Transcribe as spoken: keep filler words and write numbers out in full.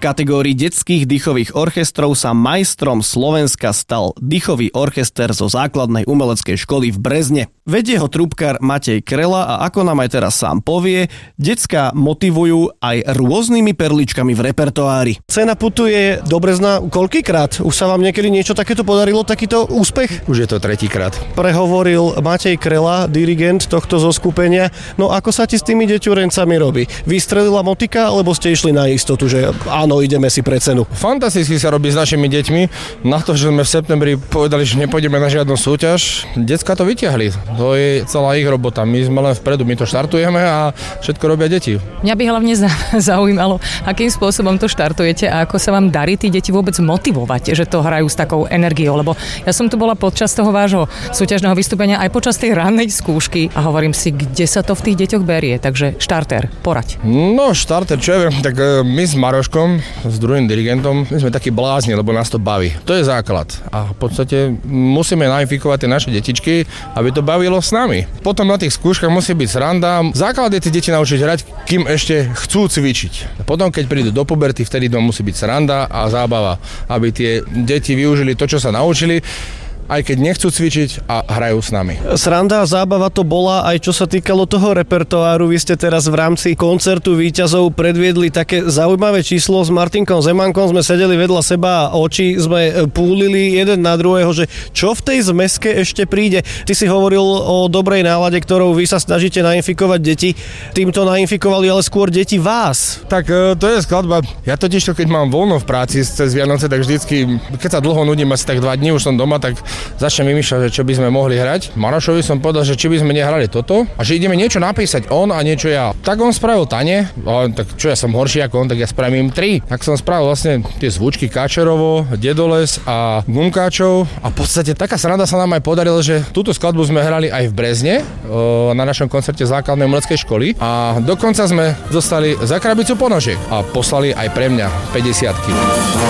kategórii detských dýchových orchestrov sa majstrom Slovenska stal dýchový orchester zo základnej umeleckej školy v Brezne. Vedie ho trúbkar Matej Krela a ako nám aj teraz sám povie, decká motivujú aj rôznymi perličkami v repertoári. Cena putuje do Brezna koľkýkrát? Už sa vám niekedy niečo takéto podarilo, takýto úspech? Už je to tretíkrát. Prehovoril Matej Krela, dirigent tohto zoskupenia. No ako sa ti s tými deťurencami robí? Vystrelila motika, alebo ste išli na istotu, že áno, ideme si pre cenu? Fantasticky sa robí s našimi deťmi. Na to, že sme v septembri povedali, že nepôjdeme na žiadnu súťaž, decká to vytiahli. To je celá ich robota. My sme len vpredu, my to štartujeme a všetko robia deti. Mňa by hlavne zaujímalo, akým spôsobom to štartujete a ako sa vám darí tí deti vôbec motivovať, že to hrajú s takou energiou, lebo ja som tu bola počas toho vášho súťažného vystúpenia aj počas tej rannej skúšky a hovorím si, kde sa to v tých deťoch berie. Takže štarter, poraď. No štarter, čo ja viem, tak my s Maroškom, s druhým dirigentom, my sme takí blázni, lebo nás to baví. To je základ. A v podstate musíme nainfikovať tie naše detičky, aby to bavilo s nami. Potom na tých skúškach musí byť sranda. Základ je tie deti naučiť hrať, kým ešte chcú cvičiť. Potom, keď prídu do puberty, vtedy to musí byť sranda a zábava, aby tie deti využili to, čo sa naučili, aj keď nechcú cvičiť a hrajú s nami. Sranda a zábava to bola aj čo sa týkalo toho repertoáru. Vy ste teraz v rámci koncertu víťazov predviedli také zaujímavé číslo. S Martinkom Zemánkom sme sedeli vedľa seba a oči sme púlili jeden na druhého, že čo v tej zmeske ešte príde. Ty si hovoril o dobrej nálade, ktorou vy sa snažíte nainfikovať deti. Týmto nainfikovali ale skôr deti vás. Tak to je skladba. Ja totiž to, keď mám voľno v práci cez Vianoce, tak vždycky, keď sa dlho nudím, asi tak dva dní už som doma, tak začnem vymýšľať, že čo by sme mohli hrať. Marošovi som povedal, že či by sme nehrali toto a že ideme niečo napísať on a niečo ja. Tak on spravil tane, a tak čo ja som horší ako on, tak ja spravím tri. Tak som spravil vlastne tie zvučky Káčerovo, Dedoles a Gumkáčov a v podstate taká sranda sa nám aj podarila, že túto skladbu sme hrali aj v Brezne na našom koncerte základnej umeleckej školy a dokonca sme dostali za krabicu ponožiek a poslali aj pre mňa päťdesiatky.